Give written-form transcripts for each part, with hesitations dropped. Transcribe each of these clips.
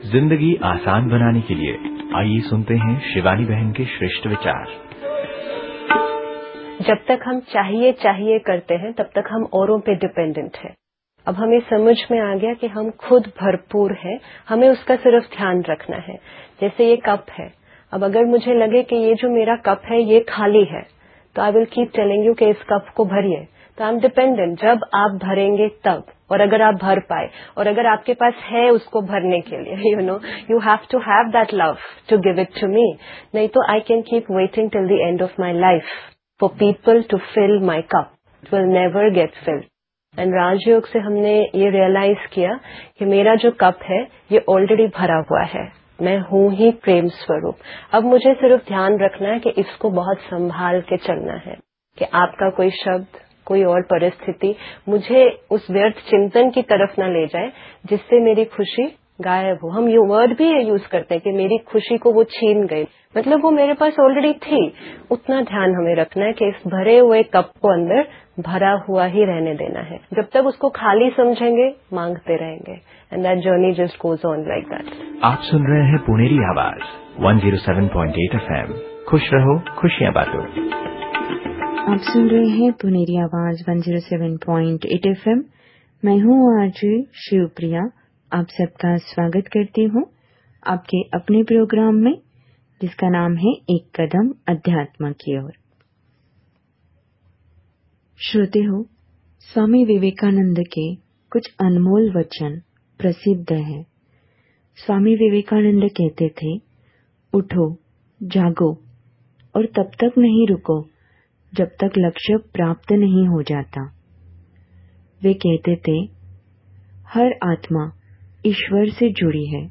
जिंदगी आसान बनाने के लिए आइए सुनते हैं शिवानी बहन के श्रेष्ठ विचार। जब तक हम चाहिए करते हैं तब तक हम औरों पे डिपेंडेंट हैं। अब हमें समझ में आ गया कि हम खुद भरपूर हैं, हमें उसका सिर्फ ध्यान रखना है। जैसे ये कप है, अब अगर मुझे लगे कि ये जो मेरा कप है ये खाली है, तो I will keep telling you कि इस कप को भरिए। तो आई एम डिपेंडेंट, जब आप भरेंगे तब, और अगर आप भर पाए, और अगर आपके पास है उसको भरने के लिए, you have to have that love to give it to me. नहीं तो I can keep waiting till the end of my life for people to fill my cup. It will never get field. And राजयोग से हमने ये realise किया कि मेरा जो cup है ये ऑलरेडी भरा हुआ है, मैं हूं ही प्रेम स्वरूप। अब मुझे सिर्फ ध्यान रखना है कि इसको बहुत संभाल के चलना है, कि आपका कोई शब्द, कोई और परिस्थिति मुझे उस व्यर्थ चिंतन की तरफ ना ले जाए जिससे मेरी खुशी गायब हो। हम ये वर्ड भी यूज करते हैं कि मेरी खुशी को वो छीन गई, मतलब वो मेरे पास ऑलरेडी थी। उतना ध्यान हमें रखना है कि इस भरे हुए कप को अंदर भरा हुआ ही रहने देना है। जब तक उसको खाली समझेंगे मांगते रहेंगे, and that journey just goes on like that. आप सुन रहे हैं पुनेरी आवाज 107.8 FM। खुश रहो, खुशियां बांटो। आप सुन रहे हैं पुनेरी आवाज 107.8 FM। मैं हूँ आरजे शिवप्रिया। आप सबका स्वागत करती हूँ आपके अपने प्रोग्राम में, जिसका नाम है एक कदम अध्यात्म की ओर। श्रोते हो, स्वामी विवेकानंद के कुछ अनमोल वचन प्रसिद्ध हैं। स्वामी विवेकानंद कहते थे, उठो, जागो और तब तक नहीं रुको जब तक लक्ष्य प्राप्त नहीं हो जाता। वे कहते थे, हर आत्मा ईश्वर से जुड़ी है।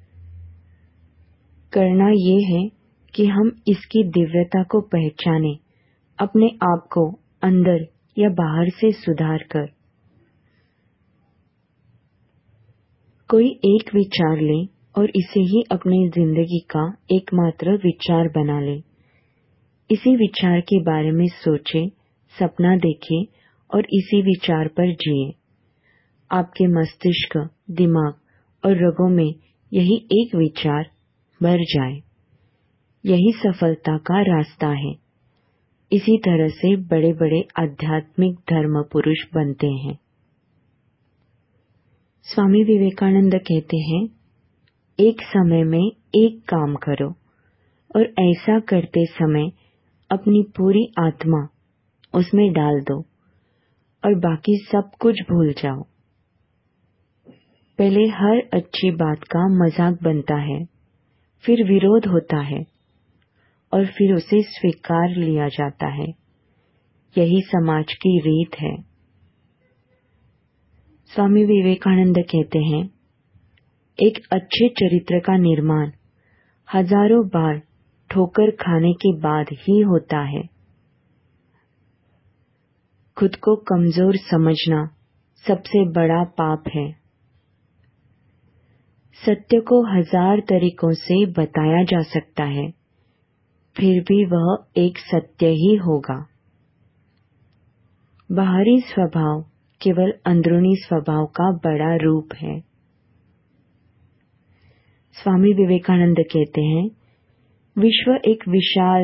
करना ये है कि हम इसकी दिव्यता को पहचाने, अपने आप को अंदर या बाहर से सुधार कर। कोई एक विचार ले और इसे ही अपनी जिंदगी का एकमात्र विचार बना ले। इसी विचार के बारे में सोचे, सपना देखे और इसी विचार पर जिए। आपके मस्तिष्क, दिमाग और रगों में यही एक विचार भर जाए, यही सफलता का रास्ता है। इसी तरह से बड़े बड़े आध्यात्मिक धर्म पुरुष बनते हैं। स्वामी विवेकानंद कहते हैं, एक समय में एक काम करो और ऐसा करते समय अपनी पूरी आत्मा उसमें डाल दो और बाकी सब कुछ भूल जाओ। पहले हर अच्छी बात का मजाक बनता है, फिर विरोध होता है और फिर उसे स्वीकार लिया जाता है। यही समाज की रीत है। स्वामी विवेकानंद कहते हैं, एक अच्छे चरित्र का निर्माण हजारों बार ठोकर खाने के बाद ही होता है। खुद को कमजोर समझना सबसे बड़ा पाप है। सत्य को 1000 तरीकों से बताया जा सकता है, फिर भी वह एक सत्य ही होगा। बाहरी स्वभाव केवल अंदरूनी स्वभाव का बड़ा रूप है। स्वामी विवेकानंद कहते हैं, विश्व एक विशाल